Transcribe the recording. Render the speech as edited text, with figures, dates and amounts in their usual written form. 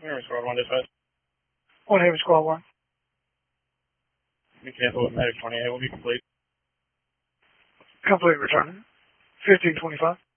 Haven Squad 1 dispatch. 1 Haven Squad 1. You cancel with Medic 28 will be complete. Complete return. 1525.